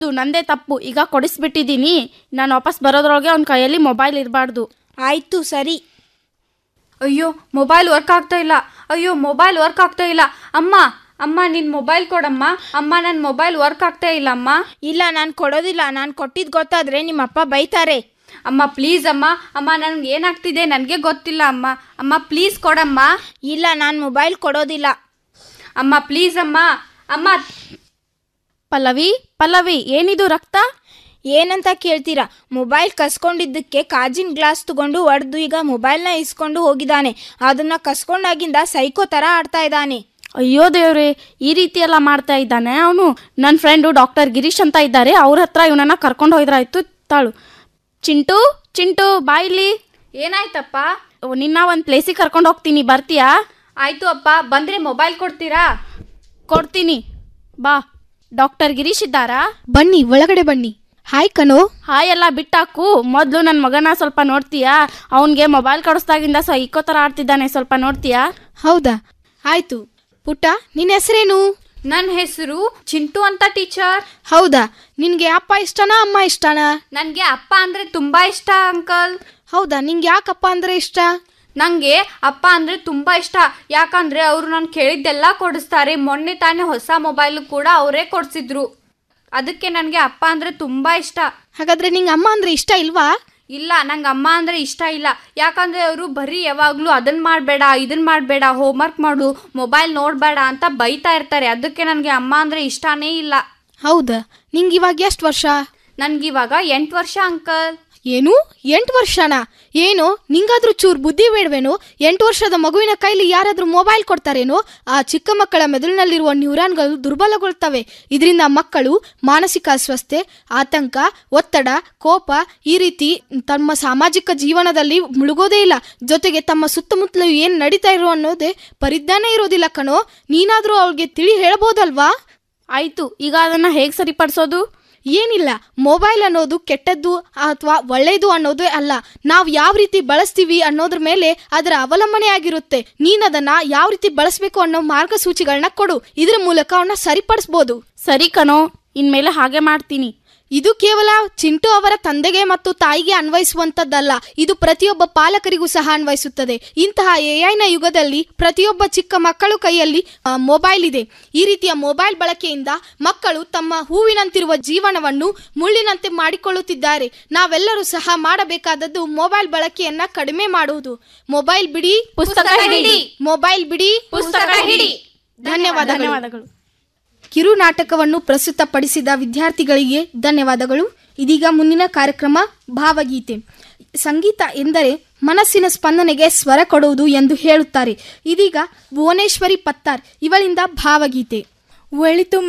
ನಂದೇ ತಪ್ಪು. ಈಗ ಕೊಡಿಸ್ಬಿಟ್ಟಿದ್ದೀನಿ. ನಾನು ವಾಪಸ್ ಬರೋದ್ರೊಳಗೆ ಅವ್ನ ಕೈಯಲ್ಲಿ ಮೊಬೈಲ್ ಇರಬಾರ್ದು. ಆಯಿತು, ಸರಿ. ಅಯ್ಯೋ, ಮೊಬೈಲ್ ವರ್ಕ್ ಆಗ್ತಾ ಇಲ್ಲ. ಅಮ್ಮ ನಿನ್ನ ಮೊಬೈಲ್ ಕೊಡಮ್ಮ. ಅಮ್ಮ, ನನ್ನ ಮೊಬೈಲ್ ವರ್ಕ್ ಆಗ್ತಾ ಇಲ್ಲ ಅಮ್ಮ. ಇಲ್ಲ, ನಾನು ಕೊಡೋದಿಲ್ಲ. ನಾನು ಕೊಟ್ಟಿದ್ದು ಗೊತ್ತಾದರೆ ನಿಮ್ಮಪ್ಪ ಬೈತಾರೆ. ಅಮ್ಮ ಪ್ಲೀಸ್ ಅಮ್ಮ. ನನಗೆ ಏನಾಗ್ತಿದೆ ನನಗೆ ಗೊತ್ತಿಲ್ಲ ಅಮ್ಮ. ಅಮ್ಮ ಪ್ಲೀಸ್ ಕೊಡಮ್ಮ. ಇಲ್ಲ, ನಾನು ಮೊಬೈಲ್ ಕೊಡೋದಿಲ್ಲ. ಅಮ್ಮ ಪ್ಲೀಸ್ ಅಮ್ಮ. ಪಲ್ಲವಿ, ಏನಿದು ರಕ್ತ? ಏನಂತ ಕೇಳ್ತೀರಾ? ಮೊಬೈಲ್ ಕಸ್ಕೊಂಡಿದ್ದಕ್ಕೆ ಕಾಜಿನ ಗ್ಲಾಸ್ ತಗೊಂಡು ಒಡೆದು ಈಗ ಮೊಬೈಲ್ನ ಇಸ್ಕೊಂಡು ಹೋಗಿದ್ದಾನೆ. ಅದನ್ನು ಕಸ್ಕೊಂಡಾಗಿಂದ ಸೈಕೋ ಥರ ಆಡ್ತಾ ಇದ್ದಾನೆ. ಅಯ್ಯೋ ದೇವ್ರೆ, ಈ ರೀತಿ ಎಲ್ಲ ಮಾಡ್ತಾ ಇದ್ದಾನೆ ಅವನು. ನನ್ನ ಫ್ರೆಂಡು ಡಾಕ್ಟರ್ ಗಿರೀಶ್ ಅಂತ ಇದ್ದಾರೆ, ಅವ್ರ ಹತ್ರ ಇವನನ್ನ ಕರ್ಕೊಂಡು ಹೋಯ್ದ್ರಾಯ್ತು. ತಾಳು. ಚಿಂಟು ಬಾಯಿಲಿ. ಏನಾಯ್ತಪ್ಪ? ನಿನ್ನ ಒಂದು ಪ್ಲೇಸಿಗೆ ಕರ್ಕೊಂಡು ಹೋಗ್ತೀನಿ, ಬರ್ತೀಯಾ? ಆಯಿತು ಅಪ್ಪ. ಬಂದರೆ ಮೊಬೈಲ್ ಕೊಡ್ತೀರಾ? ಕೊಡ್ತೀನಿ, ಬಾ. ಡಾಕ್ಟರ್ ಗಿರೀಶ್ ಇದ್ದಾರಾ? ಬನ್ನಿ, ಒಳಗಡೆ ಬನ್ನಿ. ಹಾಯ್ ಕಣೋ. ಹಾಯ್ ಎಲ್ಲ ಬಿಟ್ಟಾಕು. ಮೊದಲು ನನ್ನ ಮಗನ ಸ್ವಲ್ಪ ನೋಡ್ತೀಯಾ? ಅವನಿಗೆ ಮೊಬೈಲ್ ಕಡಿಸ್ದಾಗಿಂದ ಸೈಕೋ ಥರ ಆಡ್ತಿದ್ದಾನೆ, ಸ್ವಲ್ಪ ನೋಡ್ತೀಯಾ? ಹೌದಾ, ಆಯ್ತು. ಪುಟ್ಟ, ನಿನ್ನ ಹೆಸರೇನು? ನನ್ನ ಹೆಸರು ಚಿಂಟು ಅಂತ ಟೀಚರ್. ಹೌದಾ, ನಿನ್ಗೆ ಅಪ್ಪ ಇಷ್ಟನಾ ಅಮ್ಮ ಇಷ್ಟನಾ? ನನಗೆ ಅಪ್ಪ ಅಂದರೆ ತುಂಬ ಇಷ್ಟ ಅಂಕಲ್. ಹೌದಾ, ನಿಂಗೆ ಯಾಕಪ್ಪ ಅಂದರೆ ಇಷ್ಟ? ನನಗೆ ಅಪ್ಪ ಅಂದರೆ ತುಂಬ ಇಷ್ಟ. ಯಾಕಂದರೆ ಅವರು ನಾನು ಕೇಳಿದ್ದೆಲ್ಲ ಕೊಡಿಸ್ತಾರೆ. ಮೊನ್ನೆ ತಾನೇ ಹೊಸ ಮೊಬೈಲು ಕೂಡ ಅವರೇ ಕೊಡಿಸಿದ್ರು. ಅದಕ್ಕೆ ನನಗೆ ಅಪ್ಪ ಅಂದರೆ ತುಂಬ ಇಷ್ಟ. ಹಾಗಾದರೆ ನಿಂಗೆ ಅಮ್ಮ ಅಂದರೆ ಇಷ್ಟ ಇಲ್ವಾ? ಇಲ್ಲ, ನಂಗೆ ಅಮ್ಮ ಅಂದರೆ ಇಷ್ಟ ಇಲ್ಲ. ಯಾಕಂದರೆ ಅವರು ಬರೀ ಯಾವಾಗಲೂ ಅದನ್ನು ಮಾಡಬೇಡ, ಇದನ್ನು ಮಾಡಬೇಡ, ಹೋಮ್ವರ್ಕ್ ಮಾಡು, ಮೊಬೈಲ್ ನೋಡಬೇಡ ಅಂತ ಬೈತಾ ಇರ್ತಾರೆ. ಅದಕ್ಕೆ ನನಗೆ ಅಮ್ಮ ಅಂದರೆ ಇಷ್ಟನೇ ಇಲ್ಲ. ಹೌದಾ, ನಿಂಗೆ ಇವಾಗ ಎಷ್ಟು ವರ್ಷ? ನನಗಿವಾಗ 8 ವರ್ಷ ಅಂಕಲ್. ಏನು, 8 ವರ್ಷನಾ? ಏನು, ನಿಂಗಾದ್ರೂ ಚೂರು ಬುದ್ಧಿ ಬೇಡವೇನೋ? 8 ವರ್ಷದ ಮಗುವಿನ ಕೈಲಿ ಯಾರಾದ್ರೂ ಮೊಬೈಲ್ ಕೊಡ್ತಾರೇನೋ? ಆ ಚಿಕ್ಕ ಮಕ್ಕಳ ಮೆದುಳಿನಲ್ಲಿರುವ ನ್ಯೂರಾನ್ಗಳು ದುರ್ಬಲಗೊಳ್ತವೆ. ಇದರಿಂದ ಮಕ್ಕಳು ಮಾನಸಿಕ ಅಸ್ವಸ್ಥತೆ, ಆತಂಕ, ಒತ್ತಡ, ಕೋಪ ಈ ರೀತಿ ತಮ್ಮ ಸಾಮಾಜಿಕ ಜೀವನದಲ್ಲಿ ಮುಳುಗೋದೇ ಇಲ್ಲ. ಜೊತೆಗೆ ತಮ್ಮ ಸುತ್ತಮುತ್ತಲು ಏನು ನಡೀತಾ ಇರೋ ಅನ್ನೋದೇ ಪರಿಜ್ಞಾನ ಇರೋದಿಲ್ಲ ಕಣೋ. ನೀನಾದ್ರೂ ಅವ್ರಿಗೆ ತಿಳಿ ಹೇಳ್ಬೋದಲ್ವಾ? ಆಯಿತು, ಈಗ ಅದನ್ನು ಹೇಗೆ ಸರಿಪಡಿಸೋದು? ಏನಿಲ್ಲ, ಮೊಬೈಲ್ ಅನ್ನೋದು ಕೆಟ್ಟದ್ದು ಅಥವಾ ಒಳ್ಳೆಯದು ಅನ್ನೋದೇ ಅಲ್ಲ. ನಾವು ಯಾವ ರೀತಿ ಬಳಸ್ತೀವಿ ಅನ್ನೋದ್ರ ಮೇಲೆ ಅದರ ಅವಲಂಬನೆ ಆಗಿರುತ್ತೆ. ನೀನದನ್ನ ಯಾವ ರೀತಿ ಬಳಸಬೇಕು ಅನ್ನೋ ಮಾರ್ಗಸೂಚಿಗಳನ್ನ ಕೊಡು. ಇದ್ರ ಮೂಲಕ ಅವನ್ನ ಸರಿಪಡಿಸ್ಬೋದು. ಸರಿ ಕಣೋ, ಇನ್ಮೇಲೆ ಹಾಗೆ ಮಾಡ್ತೀನಿ. ಇದು ಕೇವಲ ಚಿಂಟು ಅವರ ತಂದೆಗೆ ಮತ್ತು ತಾಯಿಗೆ ಅನ್ವಯಿಸುವಂಥದ್ದಲ್ಲ, ಇದು ಪ್ರತಿಯೊಬ್ಬ ಪಾಲಕರಿಗೂ ಸಹ ಅನ್ವಯಿಸುತ್ತದೆ. ಇಂತಹ ಎಐನ ಯುಗದಲ್ಲಿ ಪ್ರತಿಯೊಬ್ಬ ಚಿಕ್ಕ ಮಕ್ಕಳ ಕೈಯಲ್ಲಿ ಮೊಬೈಲ್ ಇದೆ. ಈ ರೀತಿಯ ಮೊಬೈಲ್ ಬಳಕೆಯಿಂದ ಮಕ್ಕಳು ತಮ್ಮ ಹೂವಿನಂತಿರುವ ಜೀವನವನ್ನು ಮುಳ್ಳಿನಂತೆ ಮಾಡಿಕೊಳ್ಳುತ್ತಿದ್ದಾರೆ. ನಾವೆಲ್ಲರೂ ಸಹ ಮಾಡಬೇಕಾದದ್ದು ಮೊಬೈಲ್ ಬಳಕೆಯನ್ನ ಕಡಿಮೆ ಮಾಡುವುದು. ಮೊಬೈಲ್ ಬಿಡಿ, ಪುಸ್ತಕ ಹಿಡಿ. ಮೊಬೈಲ್ ಬಿಡಿ, ಪುಸ್ತಕ ಹಿಡಿ. ಧನ್ಯವಾದಗಳು. ಕಿರು ನಾಟಕವನ್ನು ಪ್ರಸ್ತುತಪಡಿಸಿದ ವಿದ್ಯಾರ್ಥಿಗಳಿಗೆ ಧನ್ಯವಾದಗಳು. ಇದೀಗ ಮುಂದಿನ ಕಾರ್ಯಕ್ರಮ ಭಾವಗೀತೆ. ಸಂಗೀತ ಎಂದರೆ ಮನಸ್ಸಿನ ಸ್ಪಂದನೆಗೆ ಸ್ವರ ಕೊಡುವುದು ಎಂದು ಹೇಳುತ್ತಾರೆ. ಇದೀಗ ಭುವನೇಶ್ವರಿ ಪತ್ತಾರ್ ಇವಳಿಂದ ಭಾವಗೀತೆ. ಒಳಿತು